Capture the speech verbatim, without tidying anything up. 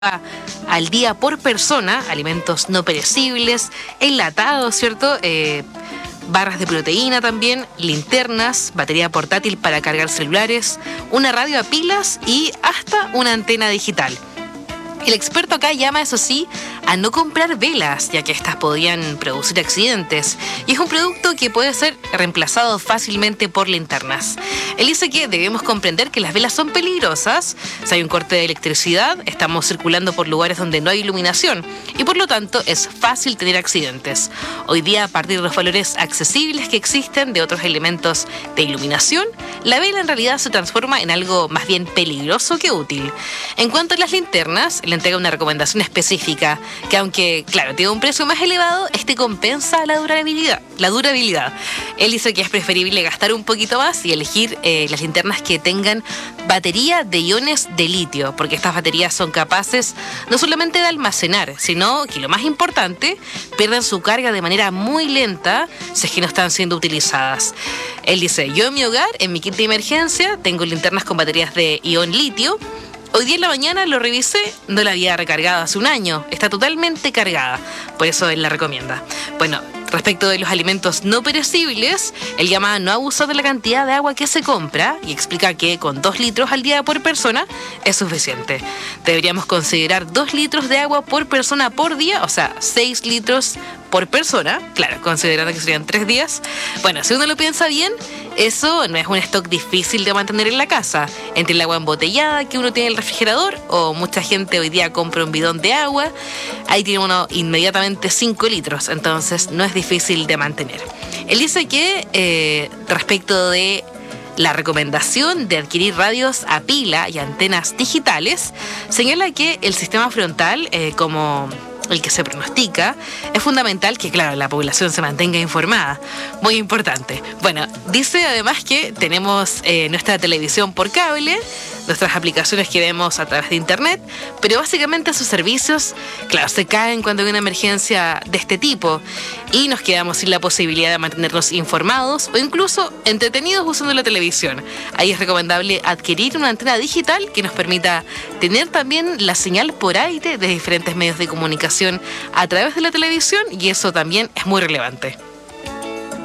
al día por persona, alimentos no perecibles, enlatados, ¿cierto? Eh, barras de proteína también, linternas, batería portátil para cargar celulares, una radio a pilas y hasta una antena digital. El experto acá llama, eso sí, a no comprar velas, ya que estas podrían producir accidentes, y es un producto que puede ser reemplazado fácilmente por linternas. Él dice que debemos comprender que las velas son peligrosas. Si hay un corte de electricidad, estamos circulando por lugares donde no hay iluminación, y por lo tanto es fácil tener accidentes. Hoy día, a partir de los valores accesibles que existen de otros elementos de iluminación, la vela en realidad se transforma en algo más bien peligroso que útil. En cuanto a las linternas, le entrega una recomendación específica, que aunque, claro, tiene un precio más elevado, este compensa la durabilidad. La durabilidad. Él dice que es preferible gastar un poquito más y elegir eh, las linternas que tengan batería de iones de litio, porque estas baterías son capaces no solamente de almacenar, sino que lo más importante, pierden su carga de manera muy lenta si es que no están siendo utilizadas. Él dice, yo en mi hogar, en mi kit de emergencia, tengo linternas con baterías de ion litio. Hoy día en la mañana lo revisé, no la había recargado hace un año, está totalmente cargada, por eso él la recomienda. Bueno, respecto de los alimentos no perecibles, él llama a no abusar de la cantidad de agua que se compra y explica que con dos litros al día por persona es suficiente. Deberíamos considerar dos litros de agua por persona por día, o sea, seis litros por persona, claro, considerando que serían tres días. Bueno, si uno lo piensa bien, eso no es un stock difícil de mantener en la casa. Entre el agua embotellada que uno tiene en el refrigerador, o mucha gente hoy día compra un bidón de agua, ahí tiene uno inmediatamente cinco litros, entonces no es difícil de mantener. Él dice que eh, respecto de la recomendación de adquirir radios a pila y antenas digitales, señala que el sistema frontal, eh, como el que se pronostica, es fundamental que, claro, la población se mantenga informada. Muy importante. Bueno, dice además que tenemos eh, nuestra televisión por cable, nuestras aplicaciones que vemos a través de internet, pero básicamente sus servicios, claro, se caen cuando hay una emergencia de este tipo y nos quedamos sin la posibilidad de mantenernos informados o incluso entretenidos usando la televisión. Ahí es recomendable adquirir una antena digital que nos permita tener también la señal por aire de diferentes medios de comunicación a través de la televisión, y eso también es muy relevante.